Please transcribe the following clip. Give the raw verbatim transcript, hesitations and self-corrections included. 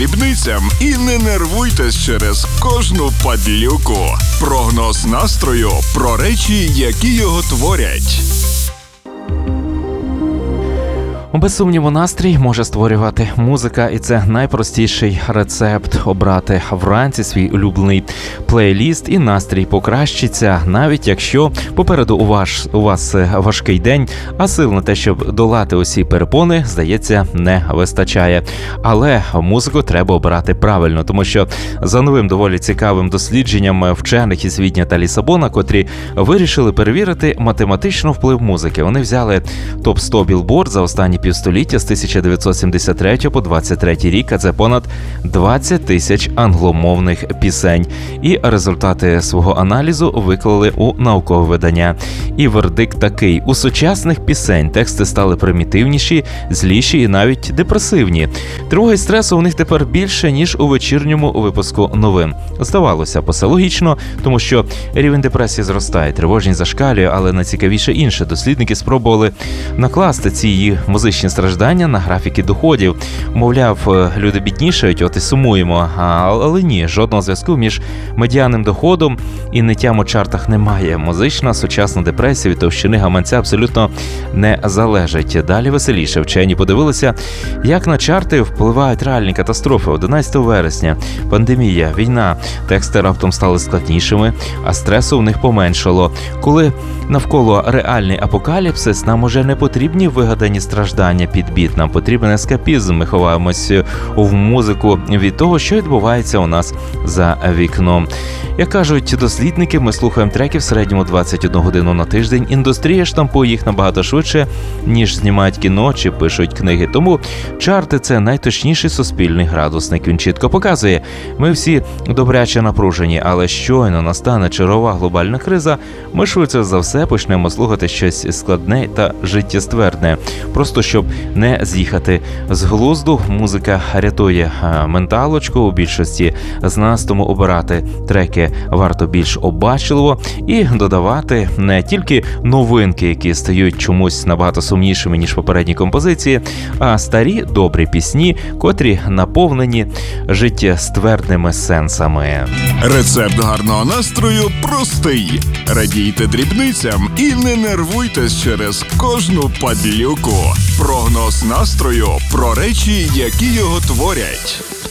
дрібницям і не нервуйтесь через кожну падлюку. Прогноз настрою про речі, які його творять. Без сумніву, настрій може створювати музика, і це найпростіший рецепт – обрати вранці свій улюблений плейліст, і настрій покращиться, навіть якщо попереду у, ваш, у вас важкий день, а сил на те, щоб долати усі перепони, здається, не вистачає. Але музику треба обирати правильно, тому що за новим доволі цікавим дослідженням вчених із Відня та Лісабона, котрі вирішили перевірити математичний вплив музики. Вони взяли топ сто Billboard за останні півстоліття з тисяча дев'ятсот сімдесят третього по двадцять третій рік, а це понад двадцять тисяч англомовних пісень. І результати свого аналізу виклали у наукове видання. І вердикт такий: у сучасних пісень тексти стали примітивніші, зліші і навіть депресивні. Тривоги і стресу у них тепер більше, ніж у вечірньому випуску новин. Здавалося, по все логічно, тому що рівень депресії зростає, тривожність зашкалює, але найцікавіше інше. Дослідники спробували накласти ці її музичні страждання на графіки доходів. Мовляв, люди біднішають, от і сумуємо. Але ні, жодного зв'язку між медіанним доходом і ниттям у чартах немає. Музична сучасна депресія від товщини гаманця абсолютно не залежить. Далі веселіше. Вчені подивилися, як на чарти впливають реальні катастрофи. одинадцятого вересня пандемія, війна. Тексти раптом стали складнішими, а стресу в них поменшало. Коли навколо реальний апокаліпсис, нам уже не потрібні вигадані страждання під біт, нам потрібен ескапізм. Ми ховаємось в музику від того, що відбувається у нас за вікном. Як кажуть дослідники, ми слухаємо треки в середньому двадцять одну годину на тиждень. Індустрія штампує їх набагато швидше, ніж знімають кіно чи пишуть книги. Тому чарти – це найточніший суспільний градусник. Він чітко показує, ми всі добряче напружені, але щойно настане чергова глобальна криза, ми швидше за все почнемо слухати щось складне та життєствердне. Просто щоб не з'їхати з глузду, музика рятує менталочку у більшості з нас, тому обирати треки варто більш обачливо і додавати не тільки новинки, які стають чомусь набагато сумнішими, ніж попередні композиції, а старі добрі пісні, котрі наповнені життєствердними сенсами. Рецепт гарного настрою простий. Радійте дрібницям і не нервуйтесь через кожну падлюку. Прогноз настрою про речі, які його творять.